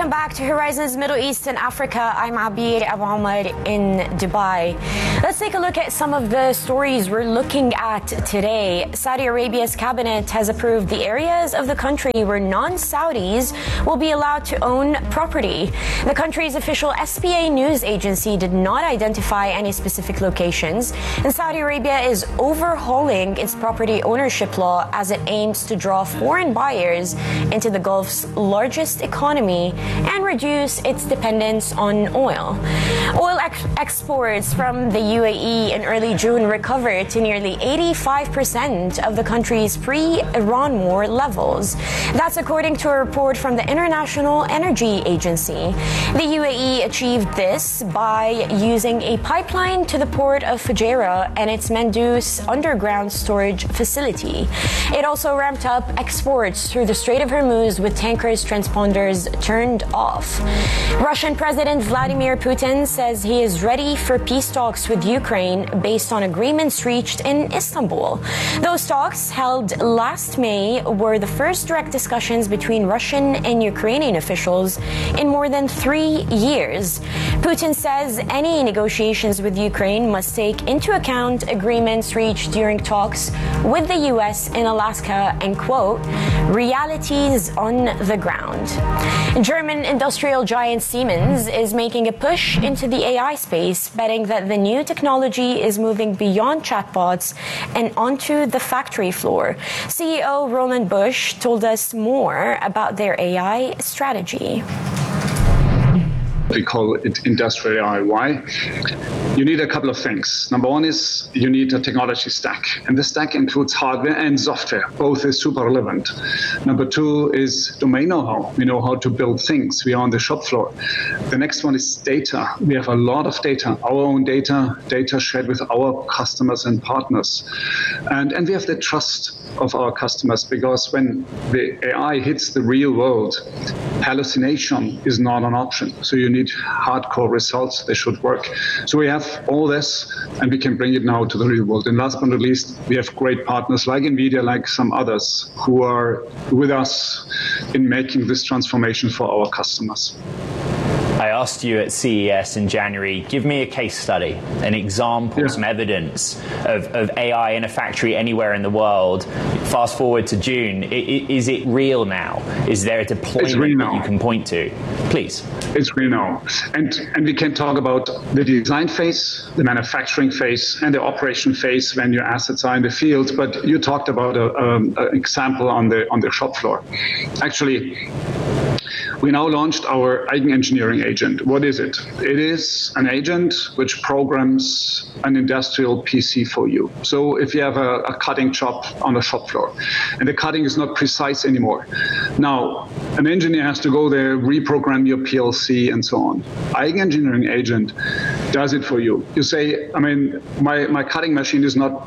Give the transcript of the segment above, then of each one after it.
Welcome back to Horizons Middle East and Africa. I'm Abir Abu Omar in Dubai. Let's take a look at some of the stories we're looking at today. Saudi Arabia's cabinet has approved the areas of the country where non-Saudis will be allowed to own property. The country's official SPA news agency did not identify any specific locations, and Saudi Arabia is overhauling its property ownership law as it aims to draw foreign buyers into the Gulf's largest economy and reduce its dependence on oil. Oil exports from the UAE in early June recovered to nearly 85% of the country's pre-Iran war levels. That's according to a report from the International Energy Agency. The UAE achieved this by using a pipeline to the port of Fujairah and its Mandus underground storage facility. It also ramped up exports through the Strait of Hormuz with tankers' transponders turned off. Russian President Vladimir Putin says he is ready for peace talks with Ukraine based on agreements reached in Istanbul. Those talks, held last May, were the first direct discussions between Russian and Ukrainian officials in more than 3 years. Putin says any negotiations with Ukraine must take into account agreements reached during talks with the U.S. in Alaska and, quote, realities on the ground. German industrial giant Siemens is making a push into the AI space, betting that the new technology is moving beyond chatbots and onto the factory floor. CEO Roland Busch told us more about their AI strategy. We call it industrial AI. Why? You need a couple of things. Number one is you need a technology stack, and the stack includes hardware and software. Both is super relevant. Number two is domain know-how. We know how to build things. We are on the shop floor. The next one is data. We have a lot of data, our own data shared with our customers and partners. And we have the trust of our customers, because when the AI hits the real world, hallucination is not an option. So you need hardcore results. They should work. So we have all this, and we can bring it now to the real world. And last but not least, we have great partners like NVIDIA, like some others, who are with us in making this transformation for our customers. I asked you at CES in January, give me a case study, an example, some evidence of AI in a factory anywhere in the world. Fast forward to June, is it real now? Is there a deployment that you can point to? Please. It's real now. And we can talk about the design phase, the manufacturing phase, and the operation phase when your assets are in the field. But you talked about an example on the shop floor. Actually, we now launched our Eigenengineering agent. What is it? It is an agent which programs an industrial PC for you. So if you have a cutting job on the shop floor, and the cutting is not precise anymore, now an engineer has to go there, reprogram your PLC, and so on. Eigenengineering agent does it for you. You say, I mean, my cutting machine is not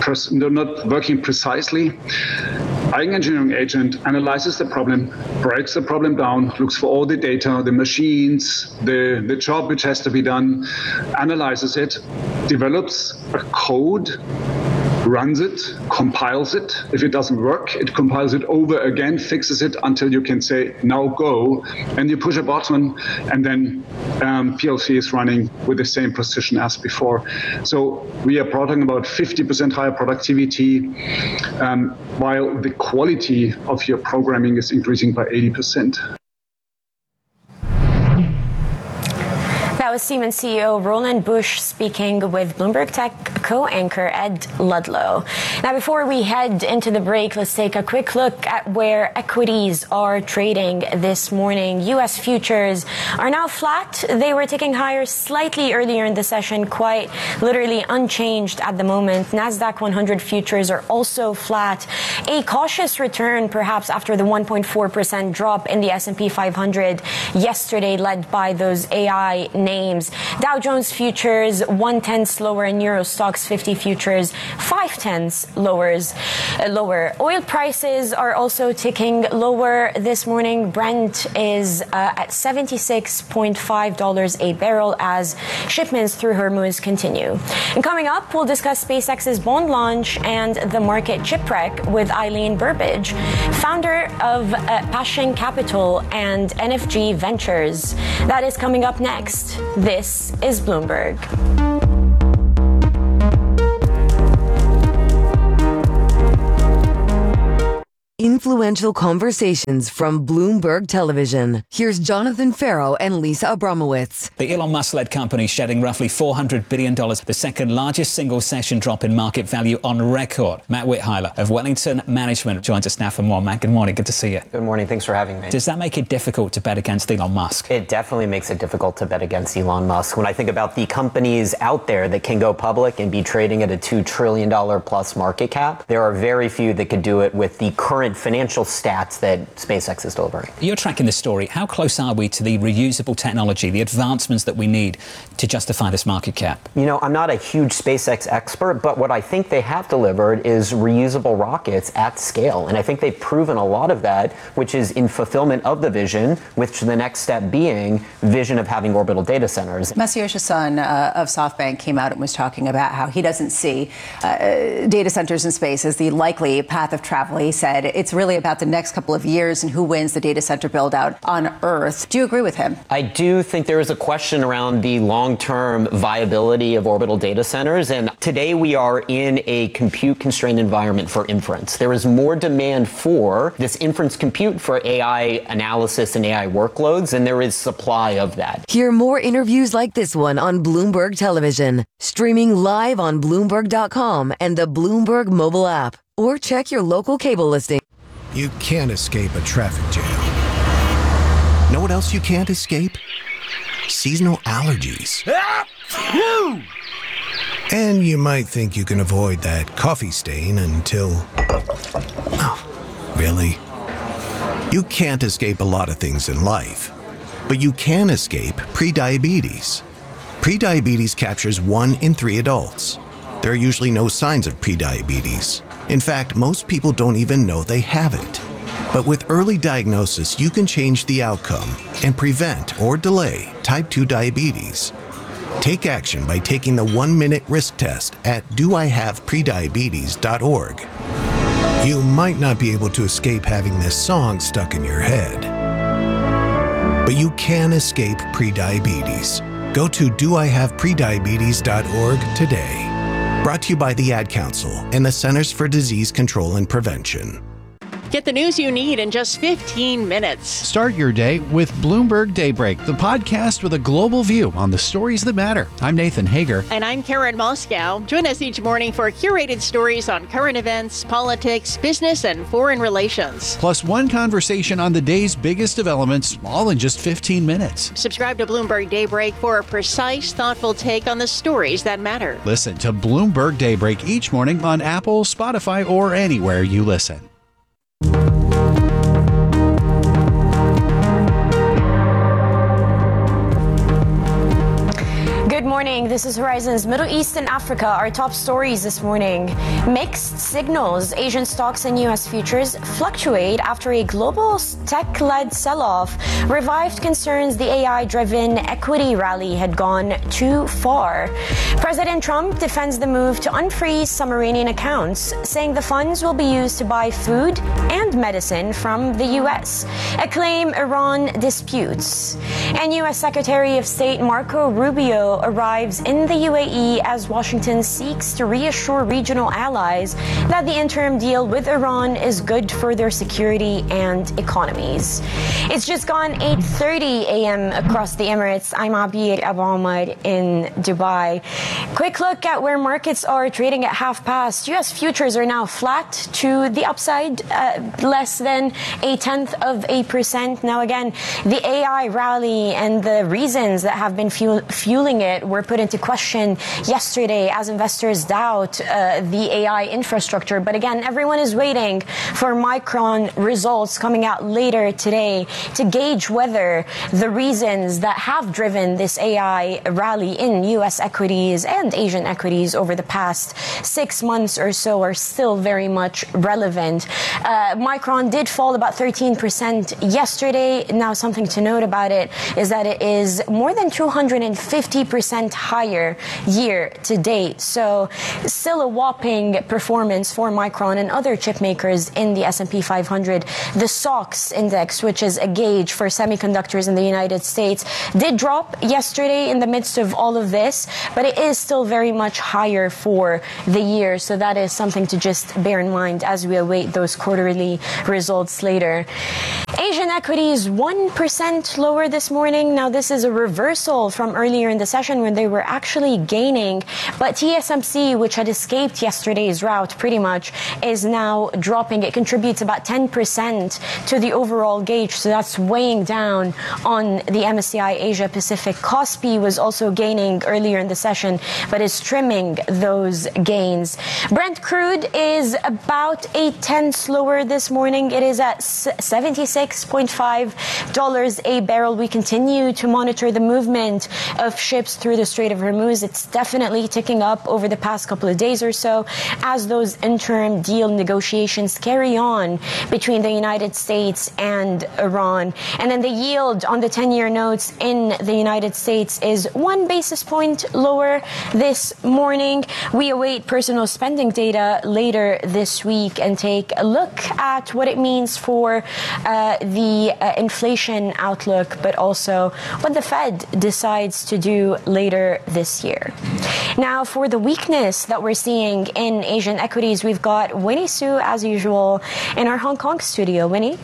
working precisely. Eigenengineering agent analyzes the problem, breaks the problem down, looks for all the data, the machines, the job which has to be done, analyzes it, develops a code, runs it, compiles it. If it doesn't work, it compiles it over again, fixes it until you can say, now go, and you push a button, and then PLC is running with the same precision as before. So we are talking about 50% higher productivity, while the quality of your programming is increasing by 80%. That was Siemens CEO Roland Busch speaking with Bloomberg Tech co-anchor Ed Ludlow. Now, before we head into the break, let's take a quick look at where equities are trading this morning. U.S. futures are now flat. They were ticking higher slightly earlier in the session, quite literally unchanged at the moment. NASDAQ 100 futures are also flat. A cautious return, perhaps, after the 1.4% drop in the S&P 500 yesterday, led by those AI names. names. Dow Jones futures 1/10 lower and Euro Stoxx 50 futures 5/10 lower. Oil prices are also ticking lower this morning. Brent is at $76.5 a barrel as shipments through Hormuz continue. And coming up, we'll discuss SpaceX's bond launch and the market shipwreck with Eileen Burbidge, founder of Passion Capital and NFG Ventures. That is coming up next. This is Bloomberg. Influential conversations from Bloomberg Television. Here's Jonathan Farrow and Lisa Abramowitz. The Elon Musk-led company shedding roughly $400 billion, the second largest single session drop in market value on record. Matt Witheiler of Wellington Management joins us now for more. Matt, good morning. Good to see you. Good morning. Thanks for having me. Does that make it difficult to bet against Elon Musk? It definitely makes it difficult to bet against Elon Musk. When I think about the companies out there that can go public and be trading at a $2 trillion plus market cap, there are very few that could do it with the current financial stats that SpaceX is delivering. You're tracking this story. How close are we to the reusable technology, the advancements that we need to justify this market cap? You know, I'm not a huge SpaceX expert, but what I think they have delivered is reusable rockets at scale. And I think they've proven a lot of that, which is in fulfillment of the vision, which the next step being vision of having orbital data centers. Masayoshi Son of SoftBank came out and was talking about how he doesn't see data centers in space as the likely path of travel. He said it's really about the next couple of years and who wins the data center build out on Earth. Do you agree with him? I do think there is a question around the long-term viability of orbital data centers. And today we are in a compute-constrained environment for inference. There is more demand for this inference compute for AI analysis and AI workloads than there is supply of that. Hear more interviews like this one on Bloomberg Television, streaming live on Bloomberg.com and the Bloomberg mobile app, or check your local cable listing. You can't escape a traffic jam. Know what else you can't escape? Seasonal allergies. And you might think you can avoid that coffee stain until... Oh, really? You can't escape a lot of things in life, but you can escape prediabetes. Prediabetes captures 1 in 3 adults. There are usually no signs of prediabetes. In fact, most people don't even know they have it. But with early diagnosis, you can change the outcome and prevent or delay type 2 diabetes. Take action by taking the 1-minute risk test at doihaveprediabetes.org. You might not be able to escape having this song stuck in your head, but you can escape prediabetes. Go to doihaveprediabetes.org today. Brought to you by the Ad Council and the Centers for Disease Control and Prevention. Get the news you need in just 15 minutes. Start your day with Bloomberg Daybreak, the podcast with a global view on the stories that matter. I'm Nathan Hager. And I'm Karen Moscow. Join us each morning for curated stories on current events, politics, business, and foreign relations. Plus one conversation on the day's biggest developments, all in just 15 minutes. Subscribe to Bloomberg Daybreak for a precise, thoughtful take on the stories that matter. Listen to Bloomberg Daybreak each morning on Apple, Spotify, or anywhere you listen. Good morning. This is Horizon's Middle East and Africa. Our top stories this morning. Mixed signals. Asian stocks and U.S. futures fluctuate after a global tech-led sell-off revived concerns the AI-driven equity rally had gone too far. President Trump defends the move to unfreeze some Iranian accounts, saying the funds will be used to buy food and medicine from the U.S., a claim Iran disputes. And U.S. Secretary of State Marco Rubio arrives in the UAE as Washington seeks to reassure regional allies that the interim deal with Iran is good for their security and economies. It's just gone 8:30 a.m. across the Emirates. I'm Abir Abu Omar in Dubai. Quick look at where markets are trading at half past. U.S. futures are now flat to the upside, less than 0.1%. Now again, the AI rally and the reasons that have been fueling it were put put into question yesterday as investors doubt the AI infrastructure. But again, everyone is waiting for Micron results coming out later today to gauge whether the reasons that have driven this AI rally in U.S. equities and Asian equities over the past 6 months or so are still very much relevant. Micron did fall about 13% yesterday. Now, something to note about it is that it is more than 250% higher year to date. So still a whopping performance for Micron and other chip makers in the S&P 500. The SOX index, which is a gauge for semiconductors in the United States, did drop yesterday in the midst of all of this, but it is still very much higher for the year. So that is something to just bear in mind as we await those quarterly results later. Asian equities 1% lower this morning. Now, this is a reversal from earlier in the session when they were actually gaining. But TSMC, which had escaped yesterday's rout pretty much, is now dropping. It contributes about 10% to the overall gauge. So that's weighing down on the MSCI Asia Pacific. KOSPI was also gaining earlier in the session, but is trimming those gains. Brent crude is about 8/10 lower this morning. It is at $76.5 a barrel. We continue to monitor the movement of ships through the Strait of Hormuz. It's definitely ticking up over the past couple of days or so as those interim deal negotiations carry on between the United States and Iran. And then the yield on the 10-year notes in the United States is 1 basis point lower this morning. We await personal spending data later this week and take a look at what it means for the inflation outlook, but also what the Fed decides to do later this year. Now, for the weakness that we're seeing in Asian equities, we've got Winnie Su, as usual, in our Hong Kong studio. Winnie?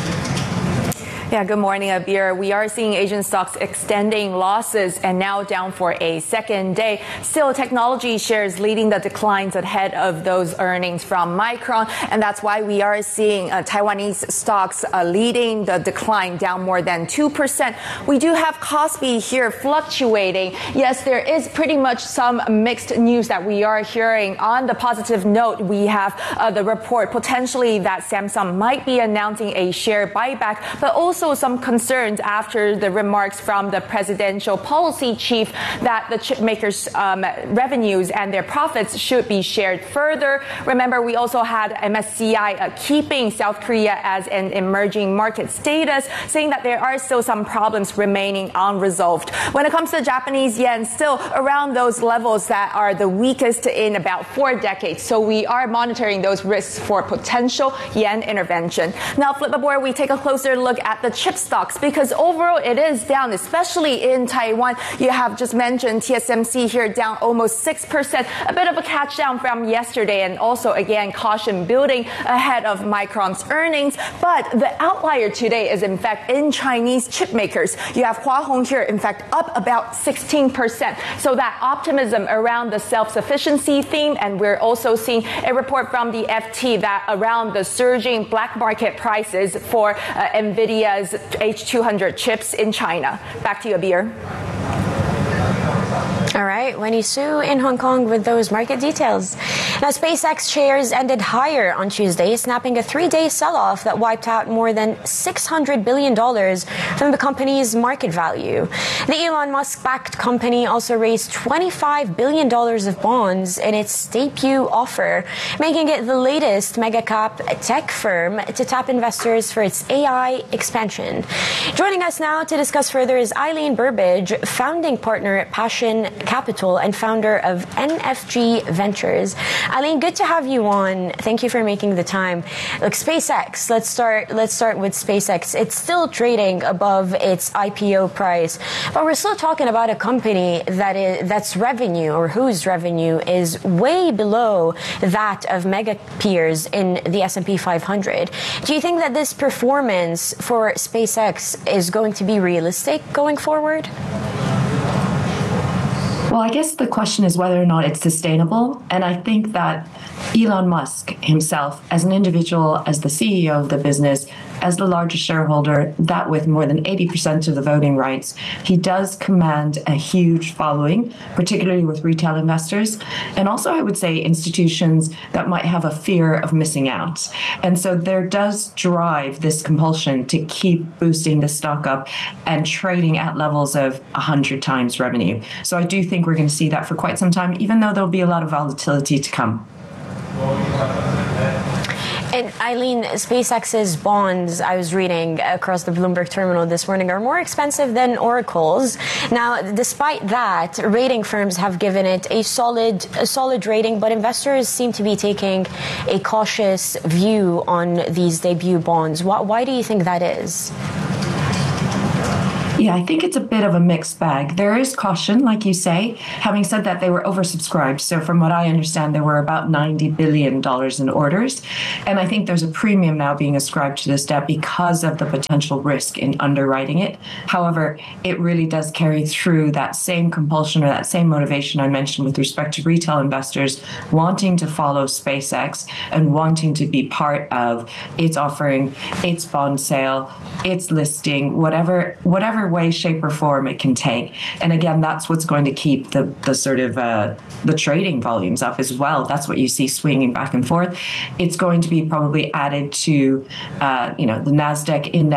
Yeah, good morning, Abir. We are seeing Asian stocks extending losses and now down for a second day. Still, technology shares leading the declines ahead of those earnings from Micron, and that's why we are seeing Taiwanese stocks leading the decline down more than 2%. We do have KOSPI here fluctuating. Yes, there is pretty much some mixed news that we are hearing. On the positive note, we have the report potentially that Samsung might be announcing a share buyback, but also some concerns after the remarks from the presidential policy chief that the chip makers' revenues and their profits should be shared further. Remember, we also had MSCI keeping South Korea as an emerging market status, saying that there are still some problems remaining unresolved. When it comes to Japanese yen, still around those levels that are the weakest in about 4 decades. So we are monitoring those risks for potential yen intervention. Now, flip the board, we take a closer look at the chip stocks, because overall it is down, especially in Taiwan. You have just mentioned TSMC here down almost 6%, a bit of a catch down from yesterday, and also again caution building ahead of Micron's earnings. But the outlier today is in fact in Chinese chip makers. You have Hua Hong here in fact up about 16%. So that optimism around the self-sufficiency theme, and we're also seeing a report from the FT that around the surging black market prices for NVIDIA's H200 chips in China. Back to you, Abir. All right, Winnie Su in Hong Kong with those market details. Now, SpaceX shares ended higher on Tuesday, snapping a 3-day sell-off that wiped out more than $600 billion from the company's market value. The Elon Musk-backed company also raised $25 billion of bonds in its debut offer, making it the latest mega-cap tech firm to tap investors for its AI expansion. Joining us now to discuss further is Eileen Burbidge, founding partner at Passion Capital and founder of NFG Ventures. Eileen, good to have you on. Thank you for making the time. Look, SpaceX, let's start with SpaceX. It's still trading above its IPO price, but we're still talking about a company that's revenue, or whose revenue is way below that of mega peers in the S&P 500. Do you think that this performance for SpaceX is going to be realistic going forward? Well, I guess the question is whether or not it's sustainable. And I think that Elon Musk himself, as an individual, as the CEO of the business, as the largest shareholder, that with more than 80% of the voting rights, he does command a huge following, particularly with retail investors. And also, I would say institutions that might have a fear of missing out. And so there does drive this compulsion to keep boosting the stock up and trading at levels of 100 times revenue. So I do think we're going to see that for quite some time, even though there'll be a lot of volatility to come. And Eileen, SpaceX's bonds, I was reading across the Bloomberg terminal this morning, are more expensive than Oracle's. Now, despite that, rating firms have given it a solid rating, but investors seem to be taking a cautious view on these debut bonds. Why do you think that is? Yeah, I think it's a bit of a mixed bag. There is caution, like you say. Having said that, they were oversubscribed. So from what I understand, there were about $90 billion in orders. And I think there's a premium now being ascribed to this debt because of the potential risk in underwriting it. However, it really does carry through that same compulsion or that same motivation I mentioned with respect to retail investors wanting to follow SpaceX and wanting to be part of its offering, its bond sale, its listing, whatever way, shape, or form it can take. And again, that's what's going to keep the sort of the trading volumes up as well. That's what you see swinging back and forth. It's going to be probably added to the NASDAQ index